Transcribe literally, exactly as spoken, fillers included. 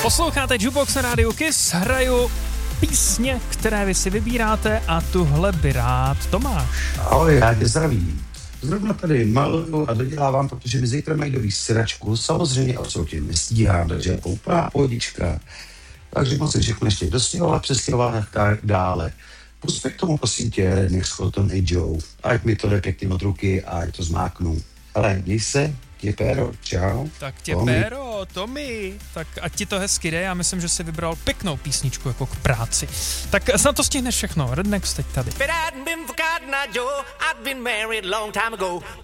Posloucháte Jukebox na rádiu Kiss, hraju písně, které vy si vybíráte a tuhle by rád Tomáš. Ahoj, já tě zdravím. Zrovna tady maluju a dodělávám, protože mi zítra mají do vysíračku. Samozřejmě absolutně nestíhám, takže jako úplná pohodička. Takže musím všechno ještě dostihovat, přestěhovat a tak dále. Pusťme k tomu, prosím tě, nech Scotton a Joe. Ať mi to jde pěkně od ruky a ať to zmáknu. Ale měj se, tě péro, čau. Tak tě péro, Tommy, tak ať ti to hezky jde, já myslím, že jsi vybral pěknou písničku jako k práci. Tak snad to stihneš všechno, Rednex teď tady.